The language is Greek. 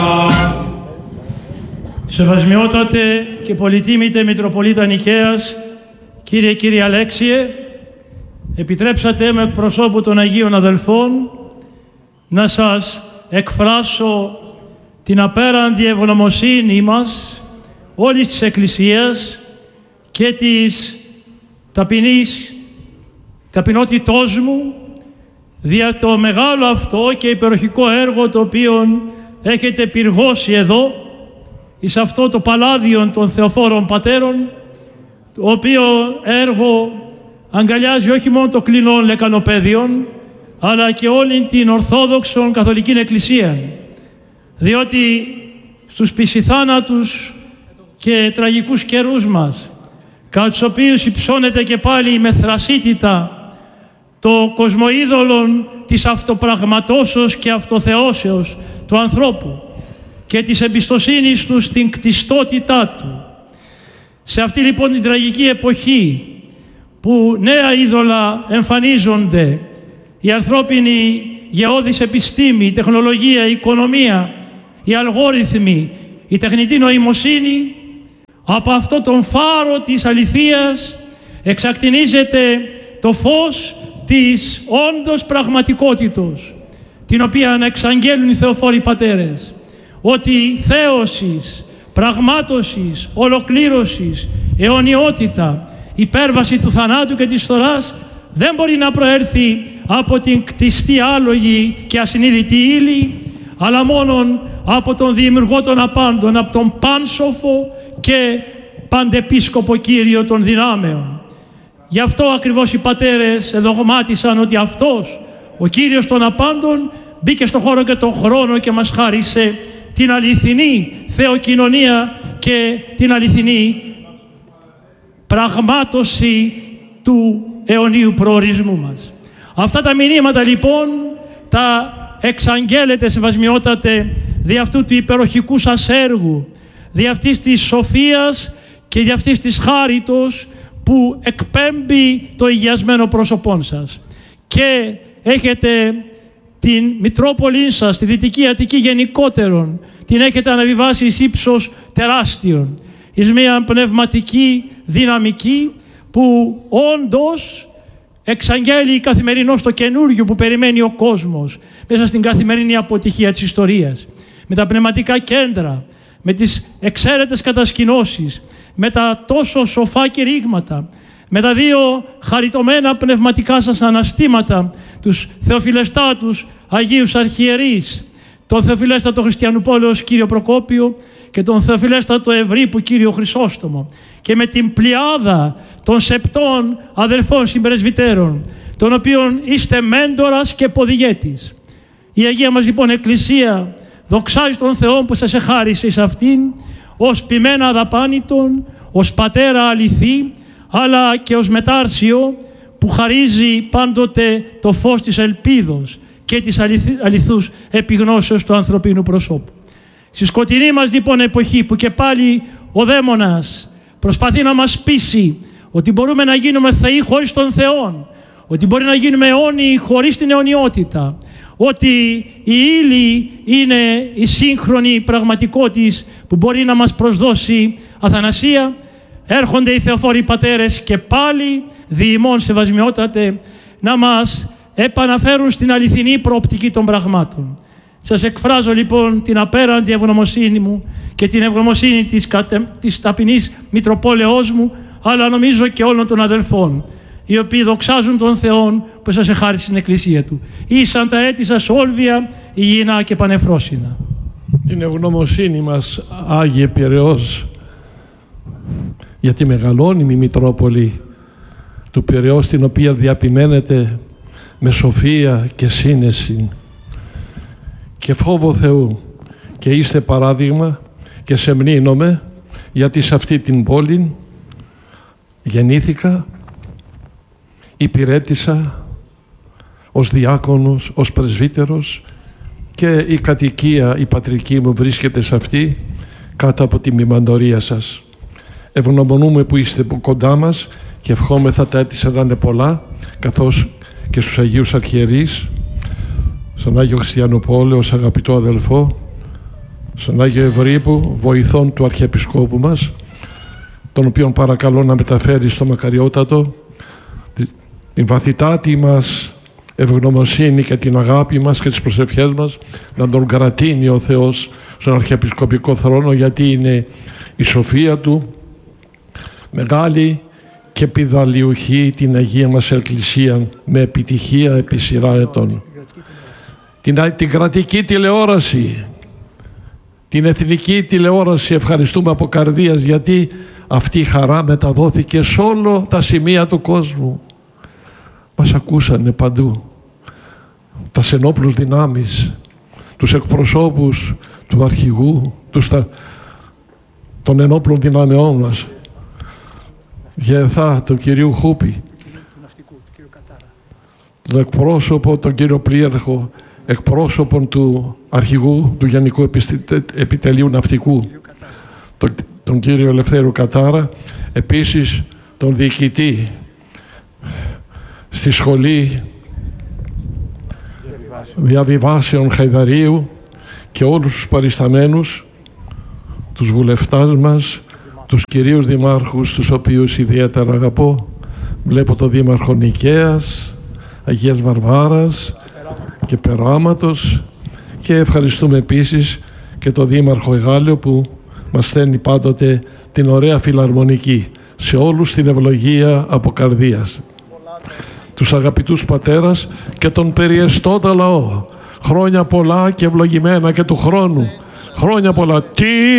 Σεβασμιότατε και πολυτίμητε Μητροπολίτα Νικαίας, κύριε Αλέξιε, επιτρέψατε με εκπροσώπου των Αγίων Αδελφών να σας εκφράσω την απέραντη ευγνωμοσύνη μας όλης της Εκκλησίας και της ταπεινότητός μου δια το μεγάλο αυτό και υπεροχικό έργο το οποίο έχετε πυργώσει εδώ εις αυτό το παλάδιον των Θεοφόρων Πατέρων, το οποίο έργο αγκαλιάζει όχι μόνο το κλινόν λεκανοπαίδειον, αλλά και όλη την Ορθόδοξον Καθολική Εκκλησία. Διότι στους πισιθάνατους και τραγικούς καιρούς μας, κατά τους οποίους υψώνεται και πάλι με θρασίτητα το κοσμοείδωλον της αυτοπραγματώσεως και αυτοθεώσεως του ανθρώπου και της εμπιστοσύνης του στην κτιστότητά του. Σε αυτή λοιπόν την τραγική εποχή που νέα είδωλα εμφανίζονται, η ανθρώπινη γεώδης επιστήμη, η τεχνολογία, η οικονομία, οι αλγόριθμοι, η τεχνητή νοημοσύνη, από αυτό τον φάρο της αληθείας εξακτηνίζεται το φως της όντως πραγματικότητος, την οποία εξαγγέλνουν οι Θεοφόροι Πατέρες, ότι θέωσης, πραγμάτωσης, ολοκλήρωσης, αιωνιότητα, υπέρβαση του θανάτου και της φθοράς δεν μπορεί να προέρθει από την κτιστή άλογη και ασυνείδητη ύλη, αλλά μόνον από τον Δημιουργό των απάντων, από τον πάνσοφο και παντεπίσκοπο Κύριο των δυνάμεων. Γι' αυτό ακριβώς οι Πατέρες δογμάτισαν ότι αυτός, ο Κύριος των απάντων, μπήκε στον χώρο και τον χρόνο και μας χάρισε την αληθινή θεοκοινωνία και την αληθινή πραγμάτωση του αιωνίου προορισμού μας. Αυτά τα μηνύματα λοιπόν τα εξαγγέλλετε, σεβασμιότατε, δι' αυτού του υπεροχικού σας έργου, δι' αυτής της σοφίας και δι' αυτής της χάριτος που εκπέμπει το υγιασμένο πρόσωπόν σας. Και έχετε την Μητρόπολη σας, τη Δυτική Αττική γενικότερον, την έχετε αναβιβάσει εις ύψος τεράστιον, εις μια πνευματική δυναμική που όντως εξαγγέλει καθημερινώς το καινούργιο που περιμένει ο κόσμος μέσα στην καθημερινή αποτυχία της ιστορίας, με τα πνευματικά κέντρα, με τις εξαίρετες κατασκηνώσεις, με τα τόσο σοφά κηρύγματα, με τα δύο χαριτωμένα πνευματικά σας αναστήματα, τους θεοφιλεστάτους Αγίους Αρχιερείς, τον θεοφιλέστατο Χριστιανουπόλεως Κύριο Προκόπιο και τον θεοφιλέστατο Ευρύπου Κύριο Χρυσόστομο, και με την πλειάδα των σεπτών αδελφών συμπρεσβυτέρων, των οποίων είστε μέντορας και ποδηγέτης. Η Αγία μας λοιπόν Εκκλησία δοξάζει τον Θεό που σας εχάρισε εις αυτήν ως ποιμένα αδαπάνητον, ως πατέρα αληθή, αλλά και ως μετάρσιο που χαρίζει πάντοτε το φως της ελπίδος και της αληθούς επιγνώσεως του ανθρωπίνου προσώπου. Στη σκοτεινή μας λοιπόν εποχή που και πάλι ο δαίμονας προσπαθεί να μας πείσει ότι μπορούμε να γίνουμε θεοί χωρίς τον Θεό, ότι μπορεί να γίνουμε αιώνιοι χωρίς την αιωνιότητα, ότι η ύλη είναι η σύγχρονη πραγματικότητα που μπορεί να μας προσδώσει αθανασία, έρχονται οι Θεοφόροι Πατέρες και πάλι διημών σεβασμιότατε να μας επαναφέρουν στην αληθινή προοπτική των πραγμάτων. Σας εκφράζω λοιπόν την απέραντη ευγνωμοσύνη μου και την ευγνωμοσύνη της ταπεινής Μητροπόλεως μου, αλλά νομίζω και όλων των αδελφών, οι οποίοι δοξάζουν τον Θεό που σας εχάρισε στην Εκκλησία Του. Ήσαν τα έτη σας όλβια, υγιεινά και πανεφρόσινα. Την ευγνωμοσύνη μας, Άγιε Πειραιώς, για τη μεγαλώνυμη Μητρόπολη του Πειραιώς, την οποία διαπημένετε με σοφία και σύνεση και φόβο Θεού, και είστε παράδειγμα και σε μνήνομαι, γιατί σε αυτή την πόλη γεννήθηκα, υπηρέτησα ως διάκονος, ως πρεσβύτερος, και η κατοικία, η πατρική μου, βρίσκεται σε αυτή, κάτω από τη μημαντορία σας. Ευγνωμονούμε που είστε κοντά μας και ευχόμεθα τα έτη να είναι πολλά, καθώς και στους Αγίους Αρχιερείς, στον Άγιο Χριστιανουπόλεο, αγαπητό αδελφό, στον Άγιο Ευρύπου, βοηθών του Αρχιεπισκόπου μας, τον οποίον παρακαλώ να μεταφέρει στο Μακαριότατο την βαθυτάτη μας ευγνωμοσύνη και την αγάπη μας και τις προσευχές μας, να τον κρατήνει ο Θεός στον Αρχιεπισκοπικό θρόνο, γιατί είναι η σοφία Του μεγάλη και πηδαλιουχή την Αγία μας Εκκλησία με επιτυχία επί σειρά ετών. Την κρατική τηλεόραση, την εθνική τηλεόραση ευχαριστούμε από καρδίας, γιατί αυτή η χαρά μεταδόθηκε σε όλα τα σημεία του κόσμου. Μας ακούσανε παντού. Τα ενόπλους δυνάμεις, τους εκπροσώπους του αρχηγού, των ενόπλων δυνάμεών μας. Γεθά, τον κυρίου Χούπη, τον εκπρόσωπο, τον κύριο Πλήρχο, εκπρόσωπον του αρχηγού του Γενικού Επιτελείου Ναυτικού, τον κύριο Ελευθέρου Κατάρα, επίσης τον διοικητή στη Σχολή Διαβιβάσεων Χαϊδαρίου και όλους τους παρισταμένους, τους βουλευτάς μας, τους κυρίους δημάρχους, τους οποίους ιδιαίτερα αγαπώ. Βλέπω τον Δήμαρχο Νικαίας, Αγίας Βαρβάρας και Περάματος, και ευχαριστούμε επίσης και τον Δήμαρχο Εγάλεο που μας στέλνει πάντοτε την ωραία φιλαρμονική. Σε όλους την ευλογία από καρδίας. Τους αγαπητούς πατέρας και τον περιεστώτα λαό. Χρόνια πολλά και ευλογημένα και του χρόνου. Χρόνια πολλά.